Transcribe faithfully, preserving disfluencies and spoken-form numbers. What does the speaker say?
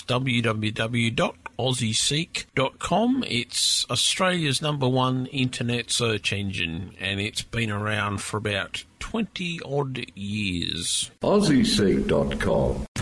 w w w dot aussie seek dot com. It's Australia's number one internet search engine, and it's been around for about twenty odd years. aussie seek dot com